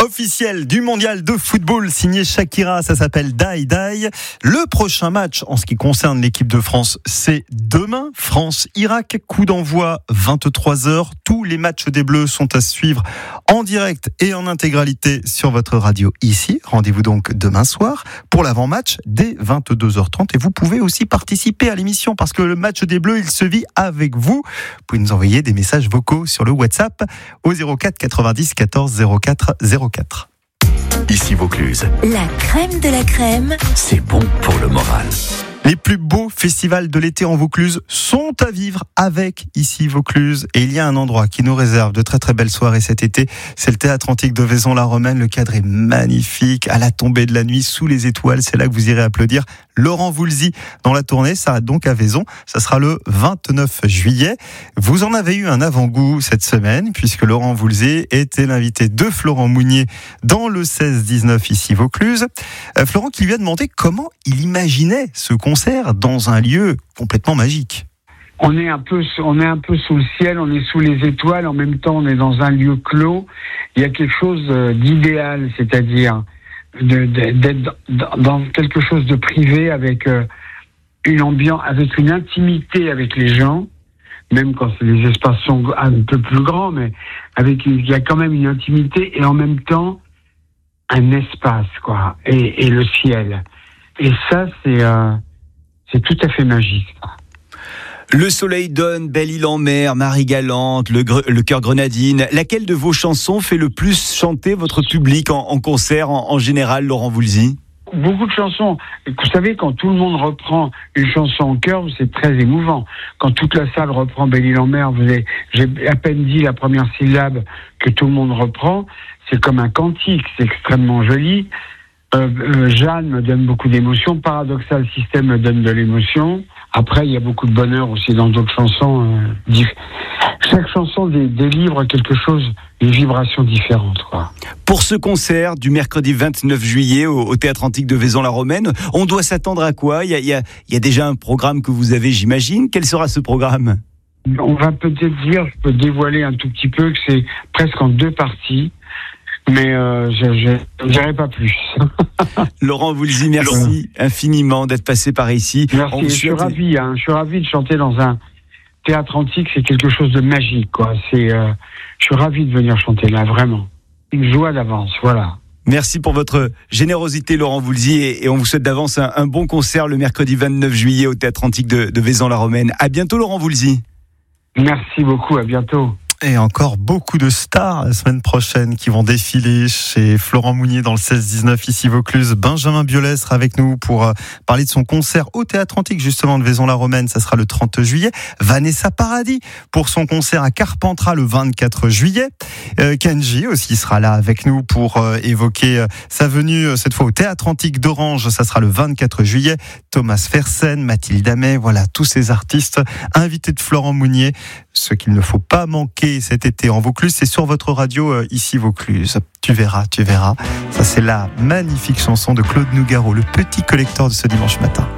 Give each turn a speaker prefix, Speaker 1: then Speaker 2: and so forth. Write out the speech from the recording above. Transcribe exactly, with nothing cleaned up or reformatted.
Speaker 1: officiel du mondial de football signé Shakira, ça s'appelle Die Die. Le prochain match en ce qui concerne l'équipe de France, c'est demain, France-Irak, coup d'envoi vingt-trois heures. Tous les matchs des Bleus sont à suivre en direct et en intégralité sur votre radio ici. Rendez-vous donc demain soir pour l'avant-match dès vingt-deux heures trente et vous pouvez aussi participer à l'émission parce que le match des Bleus, il se vit avec vous. Vous pouvez nous envoyer des messages vocaux sur le WhatsApp au zéro quatre quatre-vingt-dix quatorze zéro quatre zéro quatre.
Speaker 2: Ici Vaucluse.
Speaker 3: La crème de la crème.
Speaker 2: C'est bon pour le moral.
Speaker 1: Les plus beaux festivals de l'été en Vaucluse sont à vivre avec Ici Vaucluse. Et il y a un endroit qui nous réserve de très très belles soirées cet été. C'est le Théâtre Antique de Vaison-la-Romaine. Le cadre est magnifique. À la tombée de la nuit, sous les étoiles, c'est là que vous irez applaudir Laurent Voulzy dans la tournée. Ça s'arrête donc à Vaison. Ça sera le vingt-neuf juillet. Vous en avez eu un avant-goût cette semaine, puisque Laurent Voulzy était l'invité de Florent Mounier dans le seize dix-neuf Ici Vaucluse. Euh, Florent qui lui a demandé comment il imaginait ce concert dans un lieu complètement magique.
Speaker 4: On est un peu, on est un peu sous le ciel, on est sous les étoiles, en même temps on est dans un lieu clos. Il y a quelque chose d'idéal, c'est-à-dire de, de, d'être dans quelque chose de privé avec une ambiance, avec une intimité avec les gens, même quand les espaces sont un peu plus grands, mais avec une, il y a quand même une intimité et en même temps un espace, quoi, et, et le ciel. Et ça, c'est euh, c'est tout à fait magique.
Speaker 5: Le soleil donne, Belle Île en mer, Marie-Galante, le, gre- le cœur grenadine. Laquelle de vos chansons fait le plus chanter votre public en, en concert en, en général, Laurent Voulzy ?
Speaker 4: Beaucoup de chansons. Vous savez, quand tout le monde reprend une chanson en chœur, c'est très émouvant. Quand toute la salle reprend Belle Île en mer, vous avez, j'ai à peine dit la première syllabe que tout le monde reprend, c'est comme un cantique, c'est extrêmement joli. Euh, euh, Jeanne me donne beaucoup d'émotions. Paradoxal System me donne de l'émotion. Après, il y a beaucoup de bonheur aussi dans d'autres chansons. Euh, diff... Chaque chanson dé- délivre quelque chose, une vibration différente, quoi.
Speaker 5: Pour ce concert du mercredi vingt-neuf juillet au, au Théâtre Antique de Vaison-la-Romaine, on doit s'attendre à quoi ? Il y a, il y a, il y a déjà un programme que vous avez, j'imagine. Quel sera ce programme ?
Speaker 4: On va peut-être dire, je peux dévoiler un tout petit peu, que c'est presque en deux parties. Mais euh, je ne dirai pas plus.
Speaker 5: Laurent Voulzy, merci infiniment d'être passé par ici.
Speaker 4: Merci, je suis ravi. Hein, je suis ravi de chanter dans un théâtre antique. C'est quelque chose de magique, quoi. C'est, euh, je suis ravi de venir chanter là, vraiment. Une joie d'avance, voilà.
Speaker 5: Merci pour votre générosité, Laurent Voulzy, et, et on vous souhaite d'avance un, un bon concert le mercredi vingt-neuf juillet au Théâtre Antique de, de Vaison-la-Romaine. À bientôt, Laurent Voulzy.
Speaker 4: Merci beaucoup, à bientôt.
Speaker 1: Et encore beaucoup de stars la semaine prochaine qui vont défiler chez Florent Mounier dans le seize dix-neuf Ici Vaucluse. Benjamin Biolay sera avec nous pour parler de son concert au Théâtre Antique justement de Vaison-la-Romaine. Ça sera le trente juillet. Vanessa Paradis pour son concert à Carpentras le vingt-quatre juillet. Euh, Kenji aussi sera là avec nous pour euh, évoquer euh, sa venue euh, cette fois au Théâtre Antique d'Orange. Ça sera le vingt-quatre juillet. Thomas Fersen, Mathilde Amet, voilà tous ces artistes invités de Florent Mounier. Ce qu'il ne faut pas manquer cet été en Vaucluse, c'est sur votre radio euh, Ici Vaucluse. Tu verras, tu verras. Ça, c'est la magnifique chanson de Claude Nougaro, le petit collecteur de ce dimanche matin.